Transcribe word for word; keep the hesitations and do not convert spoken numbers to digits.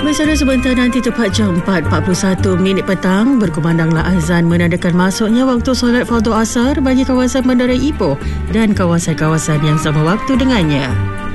Bersama sebentar nanti tepat jam empat empat puluh satu minit petang berkumandanglah azan menandakan masuknya waktu solat fardu asar bagi kawasan Bandara Ipoh dan kawasan-kawasan yang sama waktu dengannya.